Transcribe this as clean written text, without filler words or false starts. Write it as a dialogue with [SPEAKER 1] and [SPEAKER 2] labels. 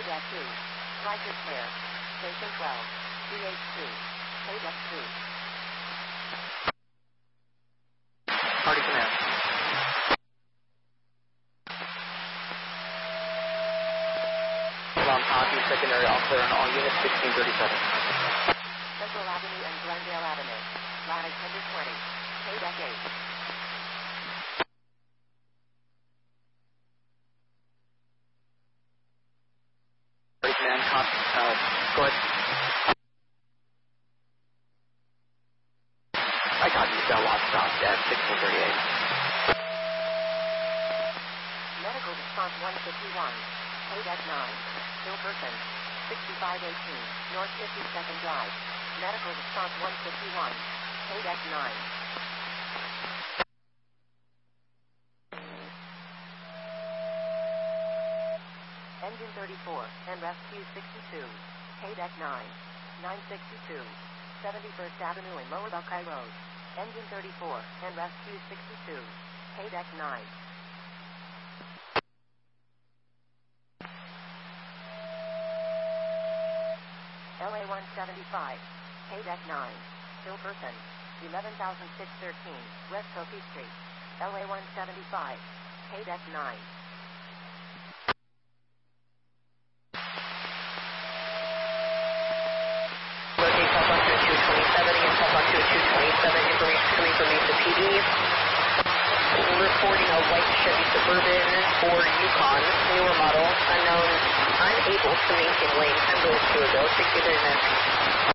[SPEAKER 1] K-2, Rikers Fair, Station 12, CH2, K-2.
[SPEAKER 2] Party command. Long copy, secondary officer on all units, 1637.
[SPEAKER 1] Central Avenue and Glendale Avenue, lat extended 20, K-8.
[SPEAKER 2] Party command, go ahead. I copy, you've got lots stopped at 1638.
[SPEAKER 1] Medical response 151, K-9, still person, 6518, North 52nd Drive. Medical response 151, K-9. Engine 34, and rescue 62, K-9, 962, 71st Avenue and Lower Buckeye Road. Engine 34, and rescue 62, K-9. LA 175, K-9, still person, 11,613, West Sophie Street. LA 175, K-9.
[SPEAKER 2] Locate Tucson to 227, again Tucson to 227, information coming from Mesa PD. Reporting a white Chevy Suburban or Yukon, newer model, unknown, unable to maintain lane 10 minutes to ago, 63 minutes.